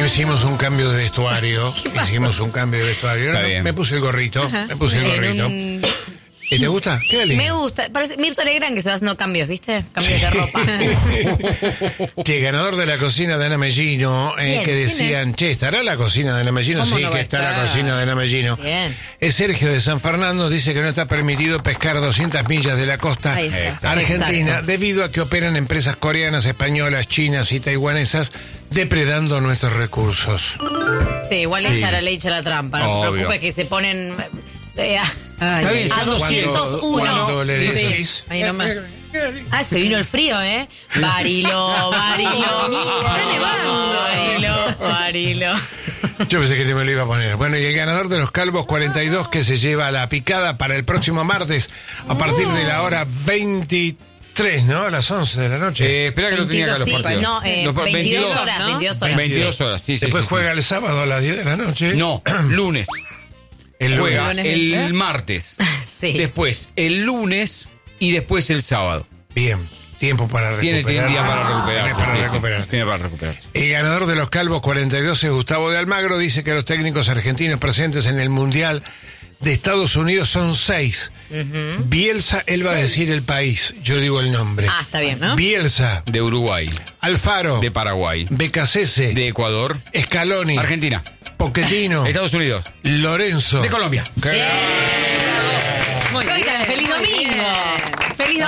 hicimos un cambio de vestuario. Está bien. Me puse el gorrito. Ajá. ¿Y te gusta? Queda lindo. Me gusta. Parece Mirta Legrand que se va haciendo cambios, ¿viste? Cambios de ropa. Che, ganador de la cocina de Ana Mellino, Bien, que decían, ¿quién es? che, ¿estará la cocina de Ana Mellino? ¿Cómo Sí, no va que a está la estar? cocina de Ana Mellino. Bien. Es Sergio de San Fernando, dice que no está permitido pescar 200 millas de la costa Ahí está. argentina Exacto. debido a que operan empresas coreanas, españolas, chinas y taiwanesas depredando nuestros recursos. Sí, igual Sí. le echa la trampa. No te Obvio. preocupes que se ponen Está bien, a yo no 201. Cuando le Sí. decís... Ahí nomás. Se vino el frío, ¿eh? Barilo. Está nevando. Barilo. Yo pensé que te me lo iba a poner. Bueno, y el ganador de los Calvos 42 que se lleva la picada para el próximo martes a partir de la hora 23, ¿no? A las 11 de la noche. Espera que no tenía acá los Sí, partidos. no, 22 horas, ¿no? 22 horas. 22 horas, sí, sí. Después sí, juega el sábado a las 10 de la noche. sí. No, lunes. El lunes. Juega lunes, el martes. Sí. Después el lunes y después el sábado. Bien, tiempo para Tiene recuperar. día para recuperarse. Tiene para sí, sí. recuperarse. Tiene para recuperarse. El ganador de los Calvos 42 es Gustavo de Almagro. Dice que los técnicos argentinos presentes en el Mundial de Estados Unidos son 6. Bielsa, él va a decir el país. Yo digo el nombre. Ah, está bien, ¿no? Bielsa, De Uruguay, Alfaro, de Paraguay, Becasese, de Ecuador, Scaloni, Argentina, Pochettino, Estados Unidos, Lorenzo. de Colombia. ¿Qué? Muy bien. Oigan, feliz domingo. Feliz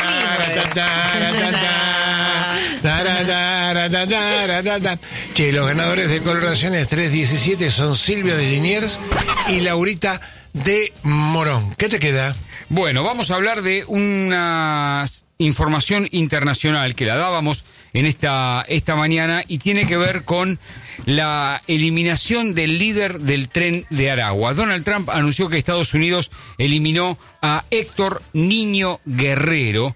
domingo. Che, los ganadores de coloraciones 317 son Silvia de Liniers y Laurita de Morón. ¿Qué te queda? Bueno, vamos a hablar de una información internacional que la dábamos en esta mañana y tiene que ver con la eliminación del líder del Tren de Aragua. Donald Trump anunció que Estados Unidos eliminó a Héctor Niño Guerrero.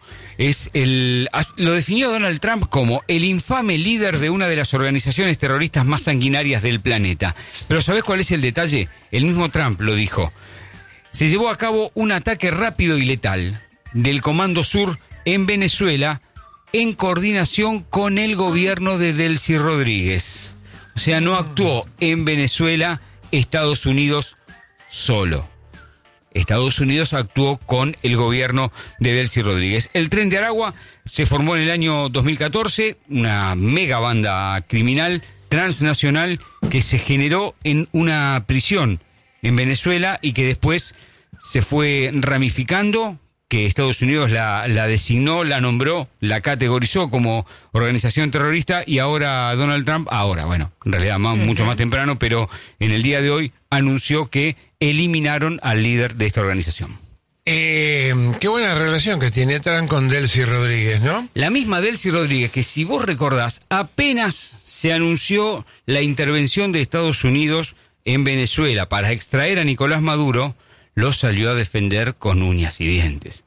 Lo definió Donald Trump como el infame líder de una de las organizaciones terroristas más sanguinarias del planeta. Pero ¿sabés cuál es el detalle? El mismo Trump lo dijo. Se llevó a cabo un ataque rápido y letal del Comando Sur en Venezuela en coordinación con el gobierno de Delcy Rodríguez. O sea, no actuó en Venezuela Estados Unidos solo. Estados Unidos actuó con el gobierno de Delcy Rodríguez. El Tren de Aragua se formó en el año 2014, una mega banda criminal transnacional que se generó en una prisión en Venezuela y que después se fue ramificando, que Estados Unidos la designó, la nombró, la categorizó como organización terrorista y ahora Donald Trump, bueno, en realidad mucho más temprano, pero en el día de hoy anunció que eliminaron al líder de esta organización. Qué buena relación que tiene Trump con Delcy Rodríguez, ¿no? La misma Delcy Rodríguez, que si vos recordás, apenas se anunció la intervención de Estados Unidos en Venezuela para extraer a Nicolás Maduro, lo salió a defender con uñas y dientes.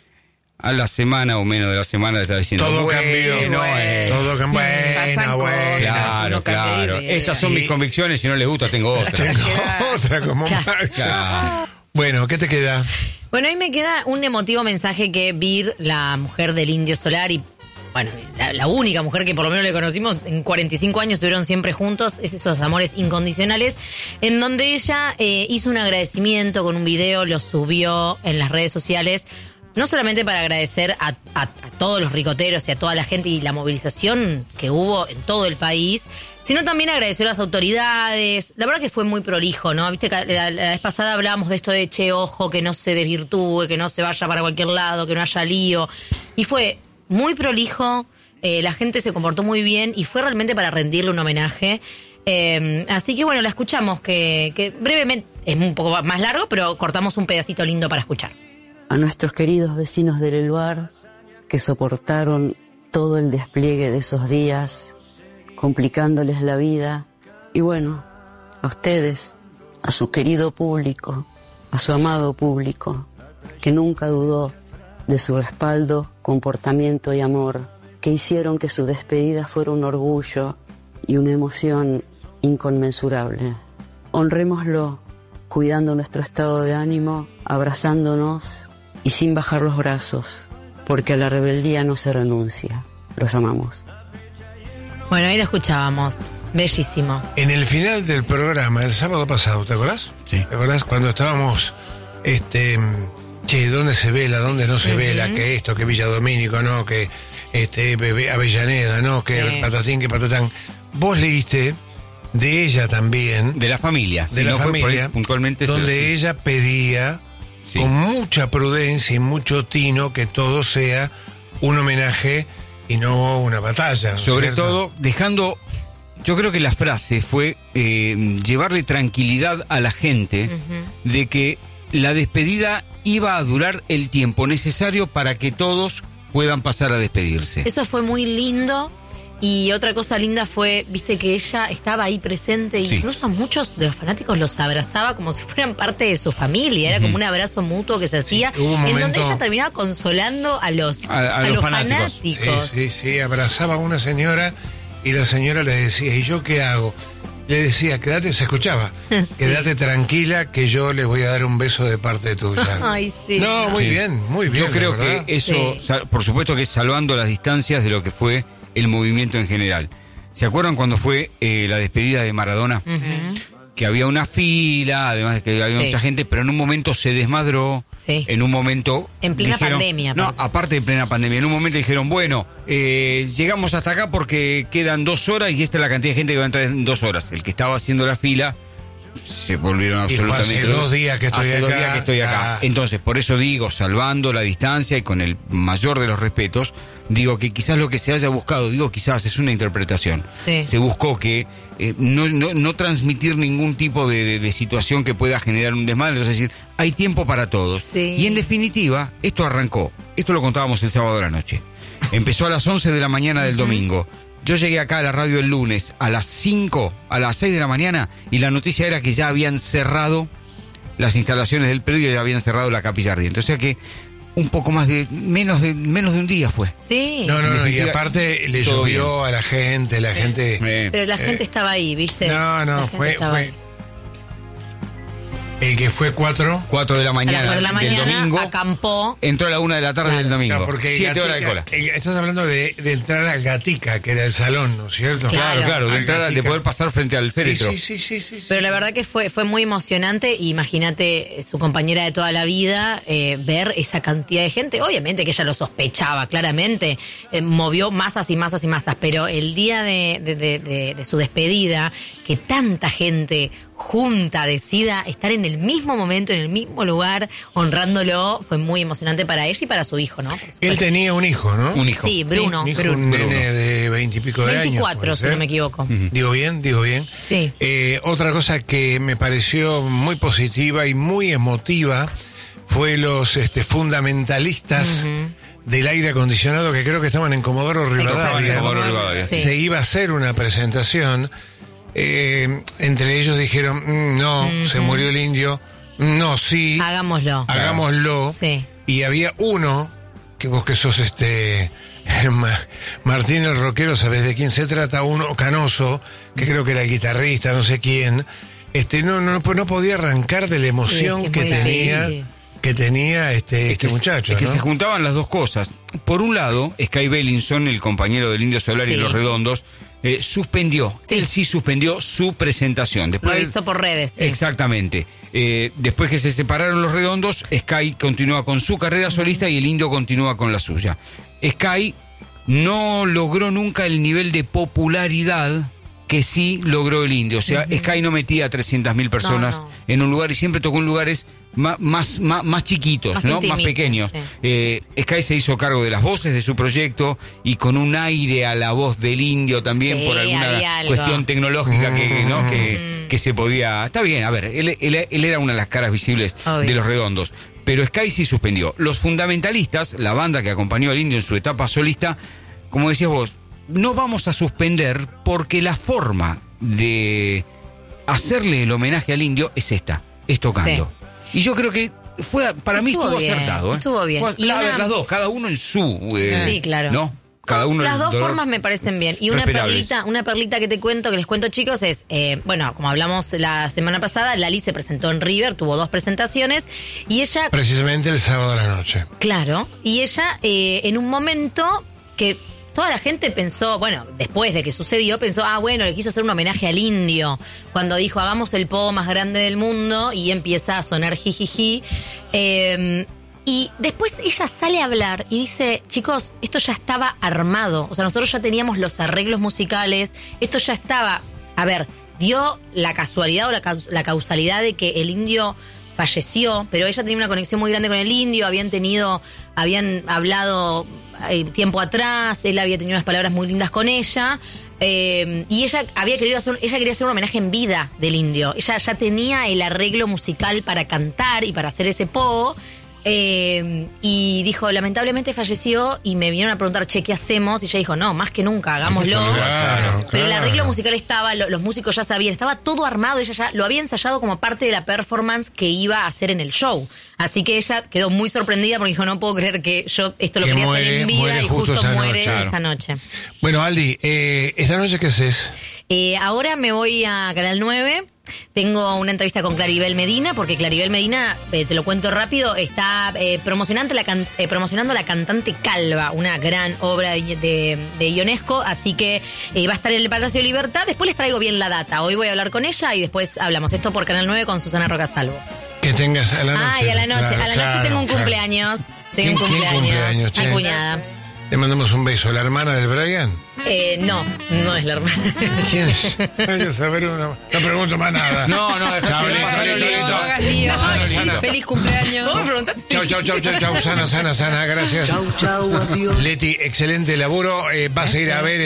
A la semana o menos de la semana le estaba diciendo... Todo bueno, cambió. Todo cambió. Pasan cosas. Claro, uno cambia de claro. idea. Estas son mis convicciones, si no les gusta tengo otras. Tengo otra como Marshall. Claro. Bueno, ¿qué te queda? Bueno, ahí me queda un emotivo mensaje que Vir, la mujer del Indio Solar y, bueno, la única mujer que por lo menos le conocimos, en 45 años estuvieron siempre juntos, es esos amores incondicionales, en donde ella hizo un agradecimiento con un video, lo subió en las redes sociales, no solamente para agradecer a todos los ricoteros y a toda la gente y la movilización que hubo en todo el país, sino también agradeció a las autoridades. La verdad que fue muy prolijo, ¿no? Viste que la vez pasada hablábamos de esto de, che, ojo, que no se desvirtúe, que no se vaya para cualquier lado, que no haya lío. Y fue muy prolijo, la gente se comportó muy bien y fue realmente para rendirle un homenaje. Así que bueno, la escuchamos, que brevemente, es un poco más largo, pero cortamos un pedacito lindo para escuchar. A nuestros queridos vecinos del Eluar que soportaron todo el despliegue de esos días, complicándoles la vida. Y bueno, a ustedes, a su querido público, a su amado público, que nunca dudó de su respaldo, comportamiento y amor, que hicieron que su despedida fuera un orgullo y una emoción inconmensurable. Honrémoslo, cuidando nuestro estado de ánimo, abrazándonos y sin bajar los brazos, porque a la rebeldía no se renuncia. Los amamos. Bueno, ahí lo escuchábamos. Bellísimo. En el final del programa, el sábado pasado, ¿te acordás? Sí. ¿Te acordás? Cuando estábamos, ¿dónde se vela, dónde no se vela? Que esto, que Villa Domínico, no, que Avellaneda, no, que patatín, que patatán. Vos leíste de ella también. De la familia. De la familia, puntualmente. donde ella pedía, con mucha prudencia y mucho tino, que todo sea un homenaje y no una batalla. Sobre ¿cierto? todo, dejando... Yo creo que la frase fue llevarle tranquilidad a la gente de que la despedida iba a durar el tiempo necesario para que todos puedan pasar a despedirse. Eso fue muy lindo. Y otra cosa linda fue, viste, que ella estaba ahí presente, incluso a muchos de los fanáticos los abrazaba como si fueran parte de su familia, era como un abrazo mutuo que se hacía, en donde ella terminaba consolando a los fanáticos. Sí, abrazaba a una señora y la señora le decía, ¿y yo qué hago? Le decía, quédate, se escuchaba, quédate tranquila que yo le voy a dar un beso de parte tuya. Ay, sí. No, muy bien. Yo creo que eso, por supuesto que es salvando las distancias de lo que fue el movimiento en general. ¿Se acuerdan cuando fue la despedida de Maradona? Que había una fila, además de que había mucha gente, pero en un momento se desmadró. En un momento... En plena pandemia. No, aparte de plena pandemia. En un momento dijeron, bueno, llegamos hasta acá porque quedan 2 horas y esta es la cantidad de gente que va a entrar en 2 horas. El que estaba haciendo la fila se volvieron absolutamente... Hace 2 días que estoy acá. Hace 2 días que estoy acá. Entonces, por eso digo, salvando la distancia y con el mayor de los respetos, digo que quizás lo que se haya buscado, quizás es una interpretación. Se buscó que no transmitir ningún tipo de situación que pueda generar un desmadre, es decir, hay tiempo para todos. Y en definitiva, esto arrancó, esto lo contábamos el sábado de la noche. Empezó a las 11 de la mañana del domingo. Yo llegué acá a la radio el lunes a las 6 de la mañana y la noticia era que ya habían cerrado las instalaciones del predio y ya habían cerrado la capilla ardiente. O sea que un poco menos de un día fue. Sí. No, y aparte le llovió a la gente, Pero la gente estaba ahí, ¿viste? No, fue el que fue 4 de la mañana, del domingo, acampó, entró a la 1 de la tarde del domingo. No, porque 7 horas de cola. Estás hablando de entrar al Gatica, que era el salón, ¿no es cierto? Claro, de entrar, de poder pasar frente al féretro. Sí. Pero la verdad que fue muy emocionante. Imagínate, su compañera de toda la vida, ver esa cantidad de gente. Obviamente que ella lo sospechaba, claramente. Movió masas y masas y masas. Pero el día de su despedida, que tanta gente junta decida estar en el mismo momento, en el mismo lugar, honrándolo, fue muy emocionante para ella y para su hijo, ¿no? Él tenía un hijo, ¿no? Un hijo. Sí, Bruno. Un nene de 20 y pico de 24, años. si no me equivoco. Digo bien. Sí. Otra cosa que me pareció muy positiva y muy emotiva fue los fundamentalistas del aire acondicionado, que creo que estaban en Comodoro Rivadavia. Sí. Se iba a hacer una presentación. Entre ellos dijeron, no, se murió el indio, no, sí, hagámoslo. Sí. Y había uno, que vos que sos Martín el rockero, ¿sabés de quién se trata? Uno canoso, que creo que era el guitarrista, no sé quién, no podía arrancar de la emoción que tenía este muchacho. Es que ¿no? se juntaban las dos cosas. Por un lado, Sky Bellinson, el compañero del Indio Solar y Los Redondos, suspendió. Él sí suspendió su presentación. Después, lo hizo por redes. Sí. Exactamente. Después que se separaron Los Redondos, Sky continúa con su carrera solista y el Indio continúa con la suya. Sky no logró nunca el nivel de popularidad que sí logró el Indio. O sea, Sky no metía a 300.000 personas en un lugar y siempre tocó en lugares más chiquitos, más ¿no? intimitos, más pequeños. Sky se hizo cargo de las voces de su proyecto y con un aire a la voz del Indio también por alguna cuestión tecnológica que se podía... Está bien, a ver, él era una de las caras visibles de Los Redondos, pero Sky sí suspendió. Los fundamentalistas, la banda que acompañó al Indio en su etapa solista, como decías vos, no vamos a suspender porque la forma de hacerle el homenaje al Indio es tocando. Y yo creo que para mí estuvo acertado. Estuvo bien. Las dos, cada uno en su... sí, claro. ¿no? Cada uno las dos formas me parecen bien. Y una perlita que les cuento, chicos, es, como hablamos la semana pasada, Lali se presentó en River, tuvo 2 presentaciones, y ella... Precisamente el sábado de la noche. Claro, y ella en un momento que toda la gente pensó, bueno, después de que sucedió, pensó, bueno, le quiso hacer un homenaje al indio. Cuando dijo, hagamos el pogo más grande del mundo, y empieza a sonar jijiji. Y después ella sale a hablar y dice, chicos, esto ya estaba armado. O sea, nosotros ya teníamos los arreglos musicales, esto ya estaba... A ver, dio la casualidad o la causalidad de que el indio falleció, pero ella tenía una conexión muy grande con el indio, habían hablado tiempo atrás, él había tenido unas palabras muy lindas con ella, y ella quería hacer un homenaje en vida del indio. Ella ya tenía el arreglo musical para cantar y para hacer ese pogo. Y dijo, lamentablemente falleció, y me vinieron a preguntar, che, ¿qué hacemos? Y ella dijo, no, más que nunca, hagámoslo. Claro. Pero el arreglo musical estaba, los músicos ya sabían, estaba todo armado, ella ya lo había ensayado como parte de la performance que iba a hacer en el show. Así que ella quedó muy sorprendida porque dijo, no puedo creer que yo esto lo quería hacer en vida y justo muere esa noche. Bueno, Aldi, ¿esta noche qué haces? Ahora me voy a Canal 9. Tengo una entrevista con Claribel Medina, porque Claribel Medina, te lo cuento rápido, está promocionando la cantante Calva, una gran obra de Ionesco, así que va a estar en el Palacio de Libertad. Después les traigo bien la data. Hoy voy a hablar con ella y después hablamos. Esto por Canal 9 con Susana Rocasalvo. Que tengas a la noche. Y a la noche. A la noche tengo un cumpleaños. ¿Quién cumpleaños, che? Mi cuñada. Le mandamos un beso. ¿La hermana del Brian? No es la hermana. ¿Quién es? Vaya a saber no pregunto más nada. No, Chao, Lito. Feliz cumpleaños. ¿Cómo preguntaste? Chau. Sana, gracias. Chau, adiós. Leti, excelente laburo. Vas a ir a ver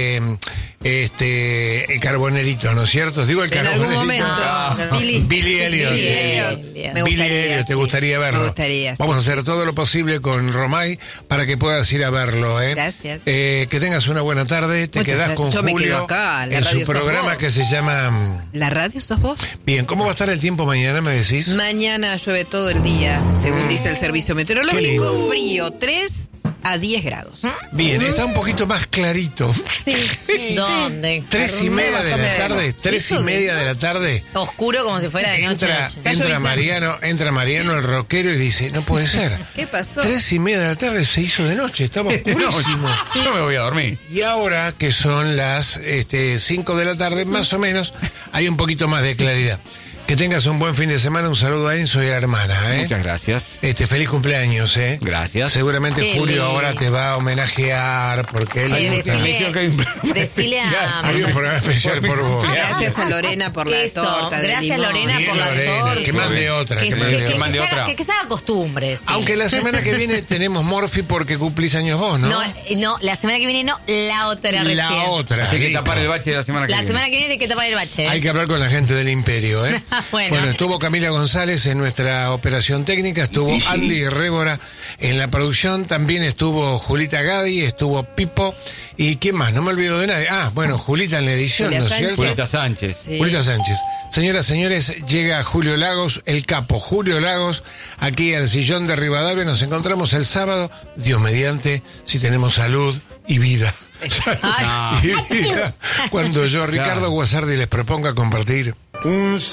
el Carbonerito, ¿no es cierto? Digo el En algún Carbonerito. momento. Billy Elliot. Me Billy gustaría, Elliot, te sí. gustaría verlo. Me gustaría, sí. Vamos a hacer todo lo posible con Romay para que puedas ir a verlo. Gracias. Que tengas una buena tarde. Te Muchas quedás gracias. con Yo me Julio quedo acá, la en su radio sos programa vos. que se llama... ¿La radio sos vos? Bien, ¿cómo va a estar el tiempo mañana, me decís? Mañana llueve todo el día, según dice el servicio Qué meteorológico. lindo. Frío, 3 a 10 grados. Bien, está un poquito más clarito. ¿Dónde? 3:30 de la tarde, 3:30 Eso de la tarde. Oscuro como si fuera de noche. Entra Mariano el rockero y dice, no puede ser. ¿Qué pasó? 3:30 de la tarde se hizo de noche, estaba oscurísimo. Yo me voy a dormir. Y ahora que son las 5 de la tarde, más o menos, hay un poquito más de claridad. Que tengas un buen fin de semana, un saludo a Enzo y a la hermana, ¿eh? Muchas gracias. Feliz cumpleaños, ¿eh? Gracias. Seguramente Qué Julio lindo. ahora te va a homenajear porque él Decile a... hay un programa especial por vos. Gracias a Lorena por la Eso, torta de gracias limón. Lorena Bien, por la Lorena, torta. que mande otra. Que mande otra. se haga costumbre. Sí. Aunque la semana que viene tenemos Morphy porque cumplís años vos, ¿no? No, la semana que viene no, la otra recién. La otra. Así que listo. tapar el bache de la semana que La viene. semana que viene hay que tapar el bache. Hay que hablar con la gente del Imperio, ¿eh? Bueno. Estuvo Camila González en nuestra operación técnica, estuvo Andy Révora en la producción, también estuvo Julita Gadi, estuvo Pipo, y ¿quién más? No me olvido de nadie. Julita en la edición, Julia ¿no es Sánchez. cierto? Julita Sánchez. Sí. Julita Sánchez. Señoras, señores, llega Julio Lagos, el capo Julio Lagos, aquí al sillón de Rivadavia. Nos encontramos el sábado, Dios mediante, si tenemos salud y vida. Ay. Y vida. Cuando yo, Ricardo Guasardi, les proponga compartir